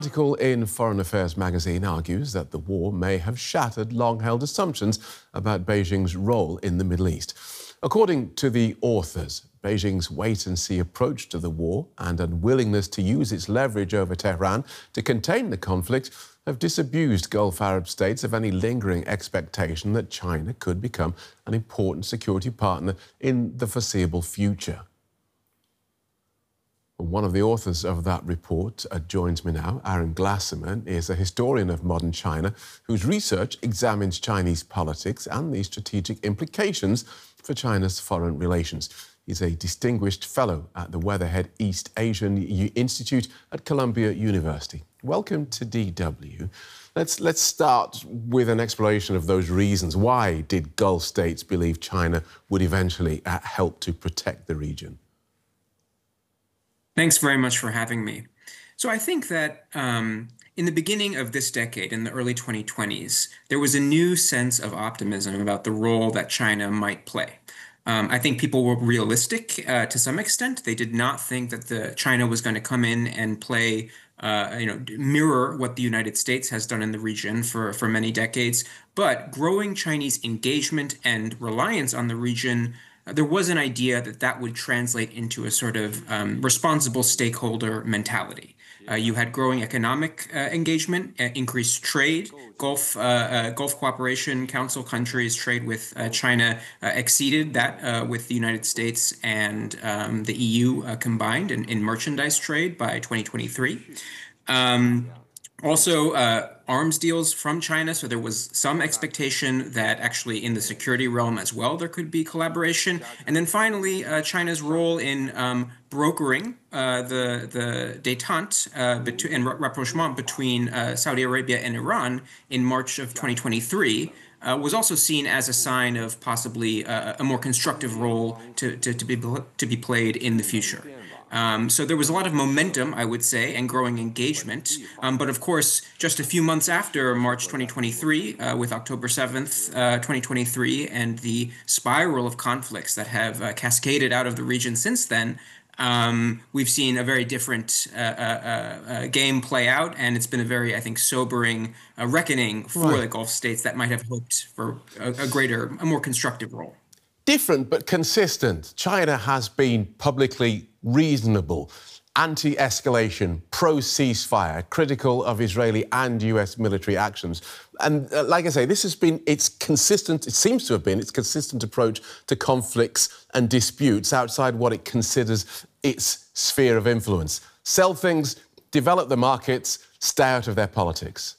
Article in Foreign Affairs magazine argues that the war may have shattered long-held assumptions about Beijing's role in the Middle East. According to the authors, Beijing's wait-and-see approach to the war and unwillingness to use its leverage over Tehran to contain the conflict have disabused Gulf Arab states of any lingering expectation that China could become an important security partner in the foreseeable future. One of the authors of that report joins me now. Aaron Glasserman is a historian of modern China whose research examines Chinese politics and the strategic implications for China's foreign relations. He's a distinguished fellow at the Weatherhead East Asian Institute at Columbia University. Welcome to DW. Let's start with an exploration of those reasons. Why did Gulf states believe China would eventually help to protect the region? Thanks very much for having me. So I think that in the beginning of this decade, in the early 2020s, there was a new sense of optimism about the role that China might play. I think people were realistic to some extent. They did not think that China was going to come in and play, mirror what the United States has done in the region for many decades. But growing Chinese engagement and reliance on the region, there was an idea that that would translate into a sort of responsible stakeholder mentality. You had growing economic engagement, increased trade. Gulf Cooperation Council countries' trade with China exceeded that with the United States and the EU combined in merchandise trade by 2023. Also, arms deals from China, so there was some expectation that actually in the security realm as well there could be collaboration. And then finally, China's role in brokering the détente and rapprochement between Saudi Arabia and Iran in March of 2023 was also seen as a sign of possibly a more constructive role to be played in the future. So there was a lot of momentum, I would say, and growing engagement. But of course, just a few months after March 2023, with October 7th, 2023, and the spiral of conflicts that have cascaded out of the region since then, we've seen a very different game play out, and it's been a very, I think, sobering reckoning for the Gulf states that might have hoped for a more constructive role. Different but consistent. China has been publicly reasonable, anti-escalation, pro-ceasefire, critical of Israeli and US military actions. And like I say, this has been its consistent, it seems to have been its consistent approach to conflicts and disputes outside what it considers its sphere of influence. Sell things, develop the markets, stay out of their politics.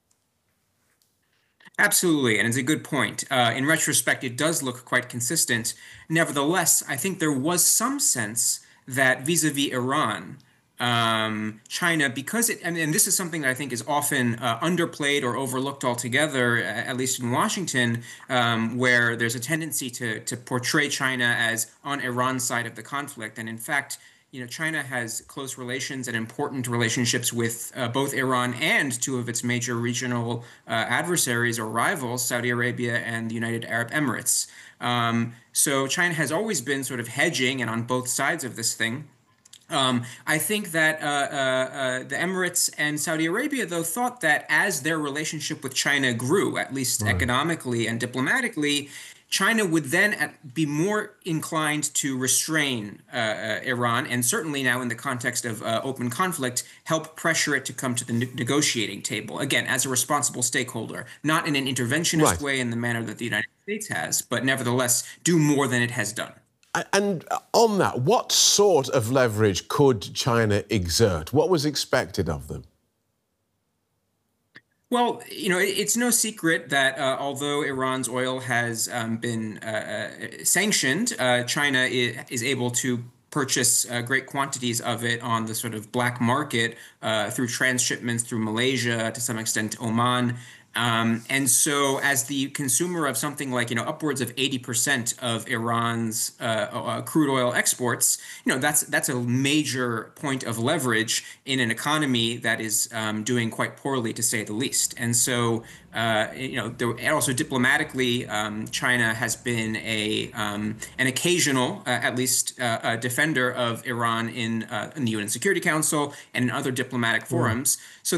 Absolutely, and it's a good point. In retrospect, it does look quite consistent. Nevertheless, I think there was some sense that vis-a-vis Iran, China, because and this is something that I think is often underplayed or overlooked altogether, at least in Washington, where there's a tendency to portray China as on Iran's side of the conflict. And in fact, China has close relations and important relationships with both Iran and two of its major regional adversaries or rivals, Saudi Arabia and the United Arab Emirates. So China has always been sort of hedging and on both sides of this thing. I think that the Emirates and Saudi Arabia, though, thought that as their relationship with China grew, at least economically and diplomatically, China would then be more inclined to restrain Iran, and certainly now in the context of open conflict, help pressure it to come to the negotiating table, again, as a responsible stakeholder, not in an interventionist way in the manner that the United States has, but nevertheless do more than it has done. And on that, what sort of leverage could China exert? What was expected of them? Well, it's no secret that although Iran's oil has been sanctioned, China is able to purchase great quantities of it on the sort of black market through transshipments through Malaysia, to some extent Oman. And so, as the consumer of something like, upwards of 80% of Iran's crude oil exports, that's a major point of leverage in an economy that is doing quite poorly, to say the least. And so, and also diplomatically, China has been an occasional, at least, defender of Iran in the UN Security Council and in other diplomatic forums. So